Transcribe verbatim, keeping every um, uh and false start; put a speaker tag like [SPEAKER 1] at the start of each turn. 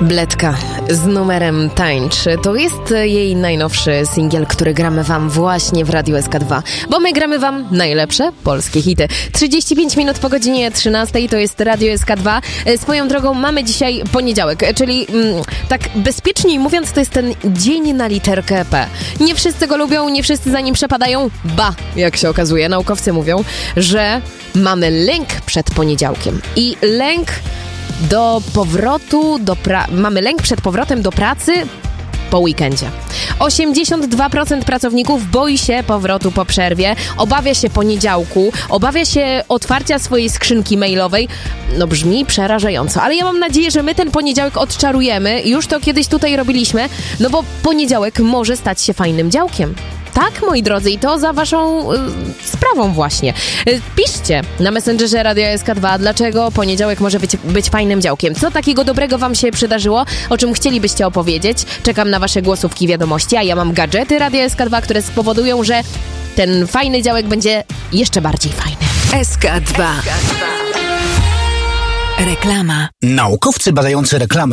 [SPEAKER 1] Bledka z numerem Tańcz. To jest jej najnowszy singiel, który gramy wam właśnie w Radiu S K dwa, bo my gramy wam najlepsze polskie hity. trzydzieści pięć minut po godzinie trzynastej to jest Radio S K dwa. Swoją drogą mamy dzisiaj poniedziałek, czyli mm, tak bezpieczniej mówiąc, to jest ten dzień na literkę P. Nie wszyscy go lubią, nie wszyscy za nim przepadają. Ba, jak się okazuje, naukowcy mówią, że mamy lęk przed poniedziałkiem. I lęk do powrotu, do pra- mamy lęk przed powrotem do pracy po weekendzie. osiemdziesiąt dwa procent pracowników boi się powrotu po przerwie, obawia się poniedziałku, obawia się otwarcia swojej skrzynki mailowej. No brzmi przerażająco, ale ja mam nadzieję, że my ten poniedziałek odczarujemy. Już to kiedyś tutaj robiliśmy, no bo poniedziałek może stać się fajnym działkiem. Tak, moi drodzy, i to za waszą y, sprawą właśnie. Y, piszcie na Messengerze Radia S K dwa, dlaczego poniedziałek może być, być fajnym działkiem. Co takiego dobrego wam się przydarzyło, o czym chcielibyście opowiedzieć? Czekam na wasze głosówki, wiadomości, a ja mam gadżety Radia S K dwa, które spowodują, że ten fajny działek będzie jeszcze bardziej fajny.
[SPEAKER 2] S K dwa. Reklama.
[SPEAKER 3] Naukowcy badający reklamy